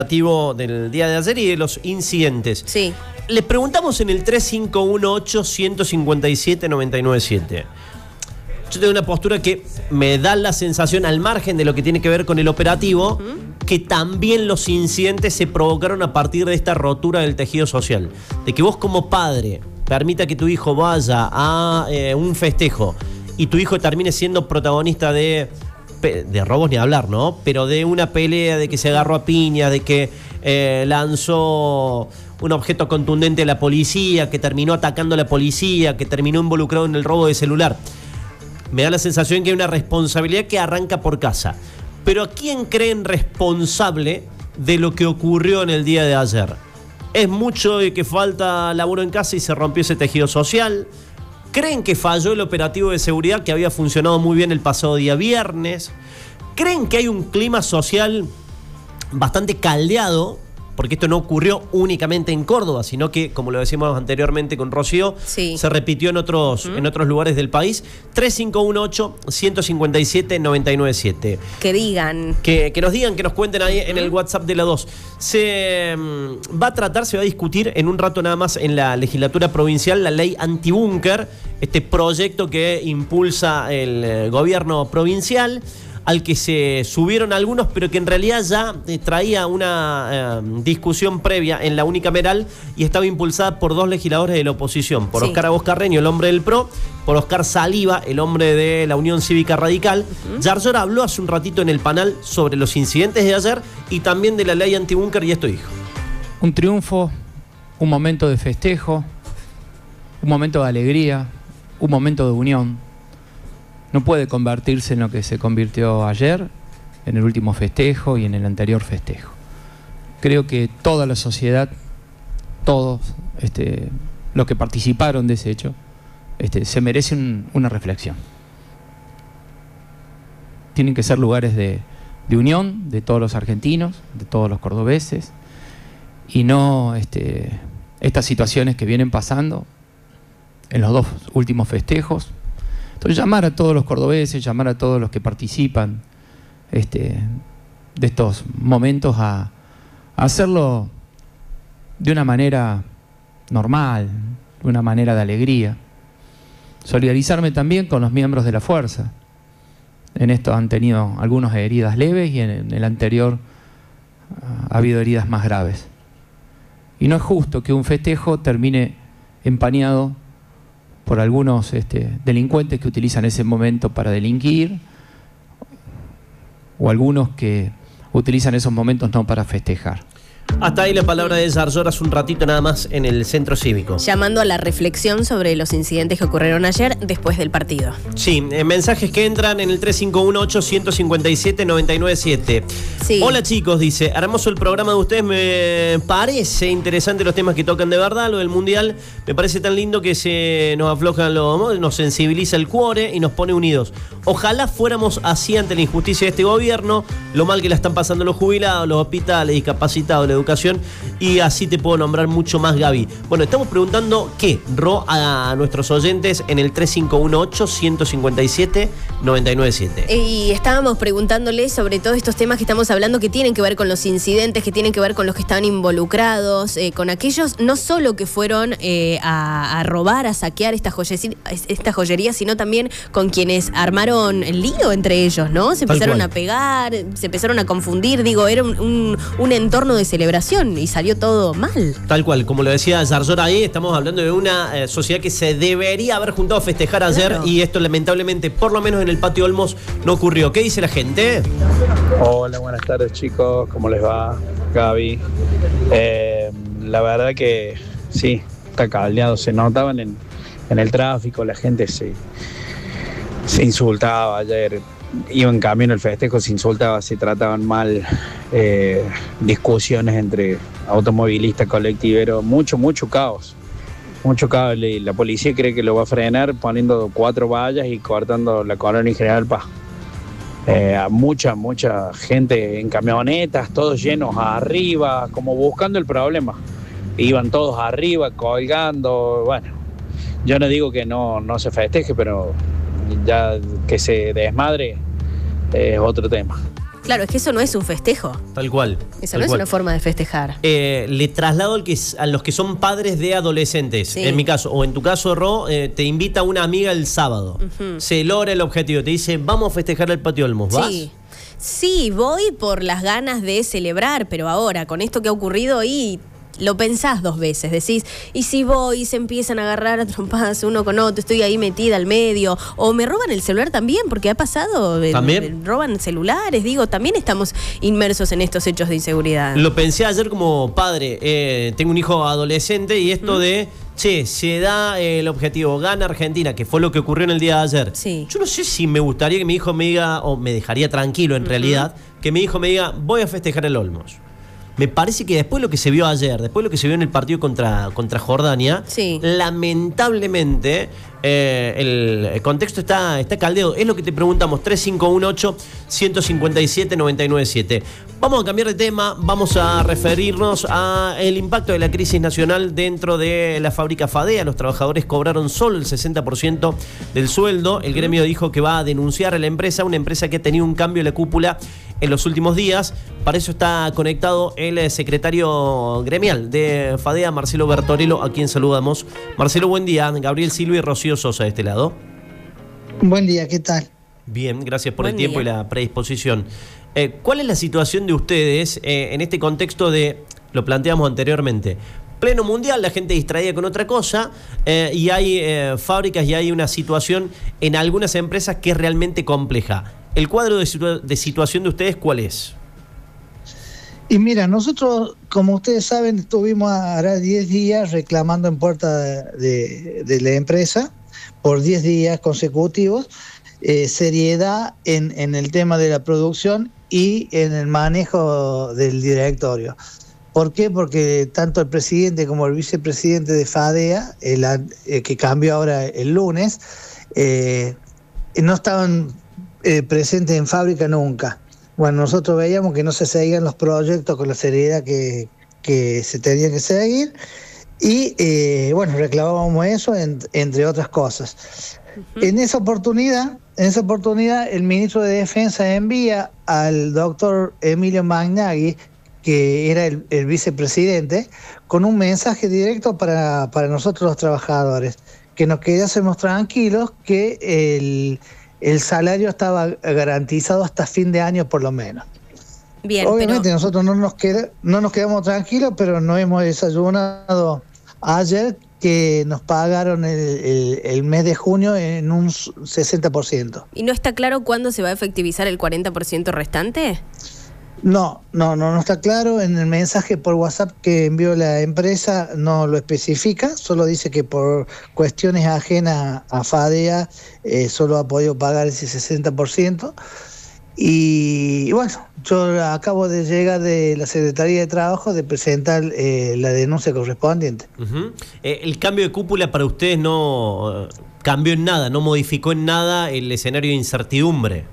del día de ayer y de los incidentes. Sí. Le preguntamos en el 3518-157-997. Yo tengo una postura que me da la sensación, al margen de lo que tiene que ver con el operativo, que también los incidentes se provocaron a partir de esta rotura del tejido social. De que vos como padre permita que tu hijo vaya a un festejo y tu hijo termine siendo protagonista de robos ni hablar, ¿no? Pero de una pelea, de que se agarró a piña, de que lanzó un objeto contundente a la policía, que terminó atacando a la policía, que terminó involucrado en el robo de celular. Me da la sensación que hay una responsabilidad que arranca por casa. Pero ¿a quién creen responsable de lo que ocurrió en el día de ayer? ¿Es mucho de que falta laburo en casa y se rompió ese tejido social? ¿Creen que falló el operativo de seguridad que había funcionado muy bien el pasado día viernes? ¿Creen que hay un clima social bastante caldeado? Porque esto no ocurrió únicamente en Córdoba, sino que, como lo decíamos anteriormente con Rocío, sí, se repitió en otros lugares del país. 3518-157-997. Que digan. Que nos digan, que nos cuenten ahí en el WhatsApp de la 2. Se va a discutir en un rato nada más en la legislatura provincial la ley antibúnker, este proyecto que impulsa el gobierno provincial, al que se subieron algunos, pero que en realidad ya traía una discusión previa en la unicameral y estaba impulsada por dos legisladores de la oposición, por Oscar Agos Carreño, el hombre del PRO, por Oscar Saliba, el hombre de la Unión Cívica Radical. Yarzora habló hace un ratito en el panel sobre los incidentes de ayer y también de la ley antibúnker, y esto dijo. Un triunfo, un momento de festejo, un momento de alegría, un momento de unión. No puede convertirse en lo que se convirtió ayer, en el último festejo y en el anterior festejo. Creo que toda la sociedad, todos los que participaron de ese hecho, se merecen una reflexión. Tienen que ser lugares de unión de todos los argentinos, de todos los cordobeses, y no estas situaciones que vienen pasando en los dos últimos festejos. Entonces, llamar a todos los cordobeses, llamar a todos los que participan de estos momentos a hacerlo de una manera normal, de una manera de alegría. Solidarizarme también con los miembros de la fuerza. En esto han tenido algunos heridas leves y en el anterior ha habido heridas más graves. Y no es justo que un festejo termine empañado por algunos delincuentes que utilizan ese momento para delinquir, o algunos que utilizan esos momentos no para festejar. Hasta ahí la palabra de Yarzora hace un ratito nada más en el centro cívico. Llamando a la reflexión sobre los incidentes que ocurrieron ayer después del partido. Sí, mensajes que entran en el 3518-157-997. Sí. Hola chicos, dice, hermoso el programa de ustedes, me parece interesante los temas que tocan de verdad, lo del mundial, me parece tan lindo que se nos aflojan nos sensibiliza el cuore y nos pone unidos. Ojalá fuéramos así ante la injusticia de este gobierno, lo mal que la están pasando los jubilados, los hospitales, discapacitados, la educación, y así te puedo nombrar mucho más, Gaby. Bueno, estamos preguntando qué, a nuestros oyentes en el 3518-157-997. Y estábamos preguntándoles sobre todos estos temas que estamos hablando que tienen que ver con los incidentes, que tienen que ver con los que estaban involucrados, con aquellos no solo que fueron a robar, a saquear esta joyería, sino también con quienes armaron el lío entre ellos, ¿no? Se empezaron a pegar, se empezaron a confundir, era un entorno de celebración y salió todo mal. Tal cual, como lo decía Yarzora ahí, estamos hablando de una sociedad que se debería haber juntado a festejar ayer, y esto lamentablemente, por lo menos en el Patio Olmos, no ocurrió. ¿Qué dice la gente? Hola, buenas tardes chicos, ¿cómo les va? Gaby. La verdad que sí, está caldeado, se notaban en el tráfico, la gente se insultaba ayer. Iban camino el festejo, se insultaba, se trataban mal, discusiones entre automovilistas, colectiveros, mucho caos. La policía cree que lo va a frenar poniendo 4 vallas y cortando la Colonia General Paz. Mucha gente en camionetas, todos llenos arriba, como buscando el problema. Iban todos arriba, colgando. Bueno, yo no digo que no se festeje, pero ya que se desmadre es otro tema. Claro, es que eso no es un festejo. Tal cual. Eso tal no es cual. una forma de festejar. Le traslado a los que son padres de adolescentes. Sí. En mi caso, o en tu caso, Ro, te invita una amiga el sábado. Se logra el objetivo. Te dice, vamos a festejar el Patio Olmos. ¿Vas? Sí. Sí, voy por las ganas de celebrar, pero ahora, con esto que ha ocurrido, y lo pensás 2 veces. Decís, y si voy y se empiezan a agarrar a trompadas uno con otro, estoy ahí metida al medio, o me roban el celular también, porque ha pasado, ¿También? roban celulares, digo, también estamos inmersos en estos hechos de inseguridad. Lo pensé ayer como padre. Tengo un hijo adolescente y esto de, che, se da el objetivo, gana Argentina, que fue lo que ocurrió en el día de ayer. Sí. Yo no sé si me gustaría que mi hijo me diga, o me dejaría tranquilo en realidad, que mi hijo me diga, voy a festejar el Olmos. Me parece que después de lo que se vio ayer, después de lo que se vio en el partido contra Jordania, Sí. lamentablemente el contexto está caldeado. Es lo que te preguntamos, 3518-157-997. Vamos a cambiar de tema, vamos a referirnos al impacto de la crisis nacional dentro de la fábrica Fadea. Los trabajadores cobraron solo el 60% del sueldo. El gremio dijo que va a denunciar a la empresa, una empresa que ha tenido un cambio en la cúpula en los últimos días. Para eso está conectado el secretario gremial de Fadea, Marcelo Bertorello, a quien saludamos. Marcelo, buen día. Gabriel Silva y Rocío Sosa de este lado. Buen día, ¿qué tal? Bien, gracias por Buen el tiempo día. y la predisposición. ¿Cuál es la situación de ustedes en este contexto de, lo planteamos anteriormente, pleno mundial, la gente distraída con otra cosa, y hay fábricas y hay una situación en algunas empresas que es realmente compleja? ¿El cuadro de situación de ustedes cuál es? Y mira, nosotros, como ustedes saben, estuvimos ahora 10 días reclamando en puerta de la empresa por 10 días consecutivos seriedad en el tema de la producción y en el manejo del directorio. ¿Por qué? Porque tanto el presidente como el vicepresidente de Fadea, que cambió ahora el lunes, no estaban presentes en fábrica nunca. Bueno, nosotros veíamos que no se seguían los proyectos con la seriedad que se tenían que seguir y bueno, reclamábamos eso entre otras cosas. En esa oportunidad el ministro de Defensa envía al doctor Emilio Magnaghi, que era el vicepresidente, con un mensaje directo para nosotros los trabajadores, que nos quedásemos tranquilos que el salario estaba garantizado hasta fin de año por lo menos. Bien, Obviamente pero nosotros no nos quedamos tranquilos, pero no hemos desayunado ayer que nos pagaron el mes de junio en un 60%. ¿y no está claro cuándo se va a efectivizar el 40% restante? No está claro. En el mensaje por WhatsApp que envió la empresa no lo especifica, solo dice que por cuestiones ajenas a Fadea solo ha podido pagar ese 60%. Y bueno, yo acabo de llegar de la Secretaría de Trabajo de presentar la denuncia correspondiente. El cambio de cúpula para ustedes no cambió en nada, no modificó en nada el escenario de incertidumbre.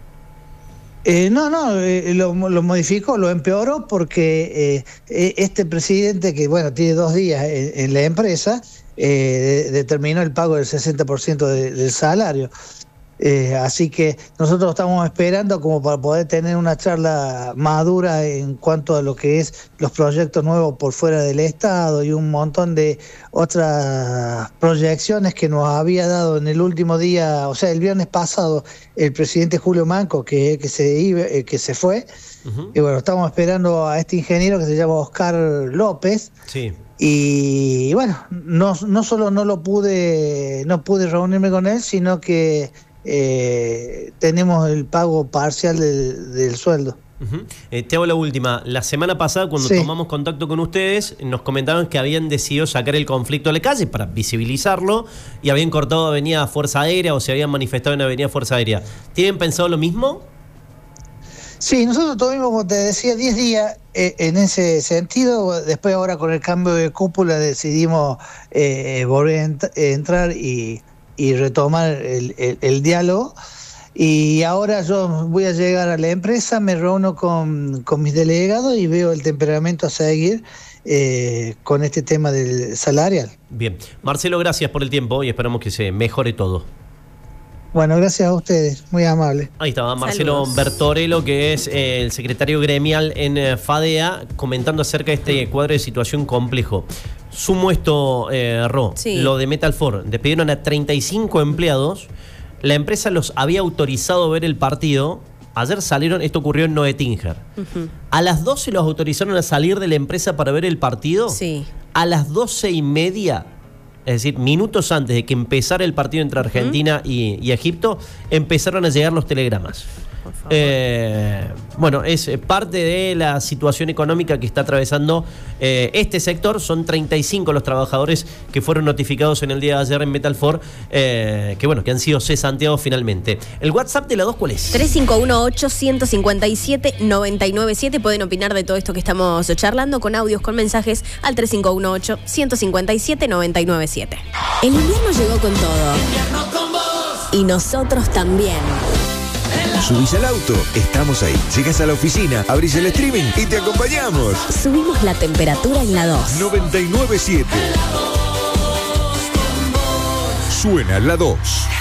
Lo modificó, lo empeoró porque este presidente, que bueno, tiene 2 días en la empresa, determinó el pago del 60% del salario. Así que nosotros estamos esperando como para poder tener una charla madura en cuanto a lo que es los proyectos nuevos por fuera del Estado y un montón de otras proyecciones que nos había dado en el último día, o sea, el viernes pasado, el presidente Julio Manco, que se fue. Y bueno, estamos esperando a este ingeniero que se llama Oscar López. Sí. Y bueno, no solo no pude reunirme con él, sino que tenemos el pago parcial del sueldo. Te hago la última. La semana pasada, cuando tomamos contacto con ustedes, nos comentaron que habían decidido sacar el conflicto a la calle para visibilizarlo y habían cortado Avenida Fuerza Aérea o se habían manifestado en Avenida Fuerza Aérea. ¿Tienen pensado lo mismo? Sí, nosotros tuvimos, como te decía, 10 días en ese sentido. Después ahora con el cambio de cúpula decidimos volver a entrar y retomar el diálogo. Y ahora yo voy a llegar a la empresa, me reúno con mis delegados y veo el temperamento a seguir con este tema del salarial. Bien. Marcelo, gracias por el tiempo y esperamos que se mejore todo. Bueno, gracias a ustedes, muy amable. Ahí estaba Marcelo Saludos. Bertorello, que es el secretario gremial en FADEA, comentando acerca de este cuadro de situación complejo. Sumo esto, Ro, Sí. lo de Metal For. Despidieron a 35 empleados. La empresa los había autorizado a ver el partido. Ayer salieron, esto ocurrió en Noetinger. A las 12 los autorizaron a salir de la empresa para ver el partido. Sí. A las 12:30, es decir, minutos antes de que empezara el partido entre Argentina y Egipto, empezaron a llegar los telegramas. Por favor. Bueno, es parte de la situación económica que está atravesando este sector. Son 35 los trabajadores que fueron notificados en el día de ayer en Metal For, que han sido cesanteados finalmente. ¿El WhatsApp de la 2 cuál es? 3518-157-997. Pueden opinar de todo esto que estamos charlando con audios, con mensajes al 3518-157-997. El invierno llegó con todo. Y nosotros también. Subís al auto, estamos ahí. Llegas a la oficina, abrís el streaming y te acompañamos. Subimos la temperatura en la 2. 99.7. Suena la 2.